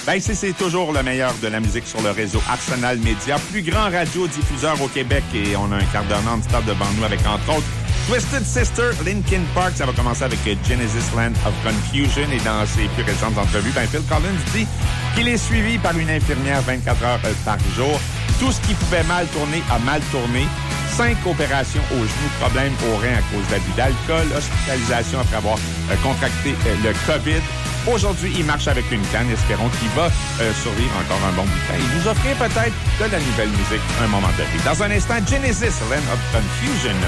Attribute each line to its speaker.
Speaker 1: Ben, c'est toujours le meilleur de la musique sur le réseau Arsenal Média, plus grand radiodiffuseur au Québec, et on a un quart d'heure non-stop devant nous avec, entre autres, Twisted Sister, Linkin Park. Ça va commencer avec Genesis Land of Confusion, et dans ses plus récentes entrevues, ben, Phil Collins dit qu'il est suivi par une infirmière 24 heures par jour. Tout ce qui pouvait mal tourner a mal tourné. 5 opérations au genou, problème au rein à cause d'abus d'alcool, hospitalisation après avoir contracté le COVID. Aujourd'hui, il marche avec une canne. Espérons qu'il va survivre encore un bon bout de temps et nous offrir peut-être de la nouvelle musique à un moment donné. Dans un instant, Genesis, Land of Confusion.